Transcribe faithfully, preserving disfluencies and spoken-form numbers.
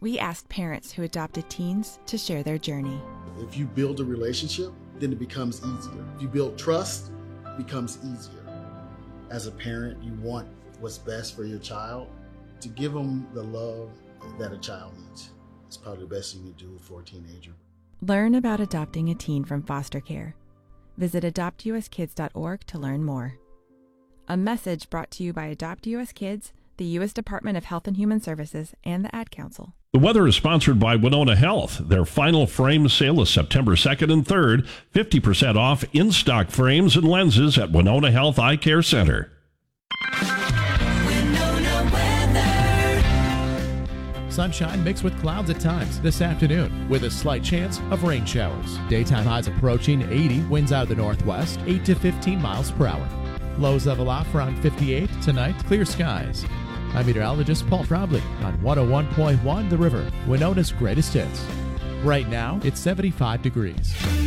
we asked parents who adopted teens to share their journey. If you build a relationship, then it becomes easier. If you build trust, it becomes easier. As a parent, you want what's best for your child. To give them the love that a child needs. It's probably the best thing you can do for a teenager. Learn about adopting a teen from foster care. Visit adopt u s kids dot org to learn more. A message brought to you by Adopt U S Kids, the U S Department of Health and Human Services, and the Ad Council. The weather is sponsored by Winona Health. Their final frame sale is September second and third. fifty percent off in-stock frames and lenses at Winona Health Eye Care Center. Sunshine mixed with clouds at times this afternoon with a slight chance of rain showers. Daytime highs approaching eighty, winds out of the northwest, eight to fifteen miles per hour. Lows level off around fifty-eight. Tonight, clear skies. I'm meteorologist Paul Trombley on one oh one point one The River, Winona's greatest hits. Right now, it's seventy-five degrees.